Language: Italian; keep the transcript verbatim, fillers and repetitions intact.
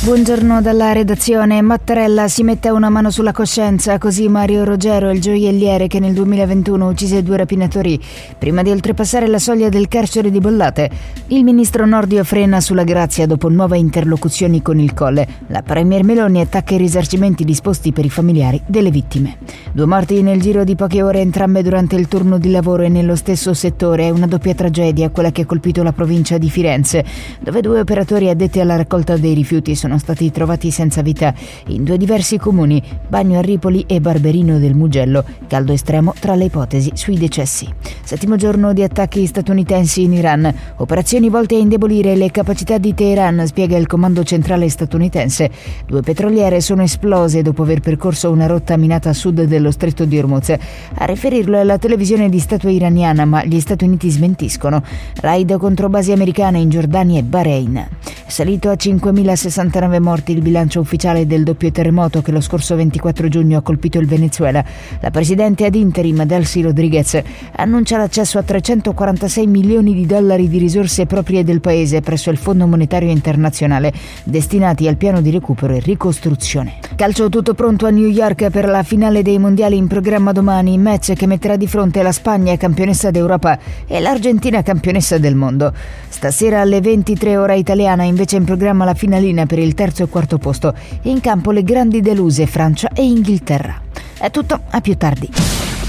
Buongiorno dalla redazione. Mattarella si mette una mano sulla coscienza, così Mario Rogero, il gioielliere che nel duemilaventuno uccise due rapinatori prima di oltrepassare la soglia del carcere di Bollate. Il ministro Nordio frena sulla grazia dopo nuove interlocuzioni con il Colle. La premier Meloni attacca i risarcimenti disposti per i familiari delle vittime. Due morti nel giro di poche ore, entrambe durante il turno di lavoro e nello stesso settore. È una doppia tragedia quella che ha colpito la provincia di Firenze, dove due operatori addetti alla raccolta dei rifiuti sono stati trovati senza vita in due diversi comuni, Bagno a Ripoli e Barberino del Mugello. Caldo estremo tra le ipotesi sui decessi. Settimo giorno di attacchi statunitensi in Iran, operazioni volte a indebolire le capacità di Teheran, spiega il comando centrale statunitense. Due petroliere sono esplose dopo aver percorso una rotta minata a sud dello stretto di Hormuz. A riferirlo è la televisione di Stato iraniana, ma gli Stati Uniti smentiscono. Raid contro basi americane in Giordania e Bahrain. Salito a cinquemilasessantanove morti il bilancio ufficiale del doppio terremoto che lo scorso ventiquattro giugno ha colpito il Venezuela. La presidente ad interim Delcy Rodriguez annuncia l'accesso a trecentoquarantasei milioni di dollari di risorse proprie del paese presso il Fondo Monetario Internazionale, destinati al piano di recupero e ricostruzione. Calcio tutto pronto a New York per la finale dei mondiali in programma domani, match che metterà di fronte la Spagna, campionessa d'Europa, e l'Argentina, campionessa del mondo. Stasera alle ventitré ora italiana invece in programma la finalina per il terzo e quarto posto. In campo le grandi deluse Francia e Inghilterra. È tutto, a più tardi.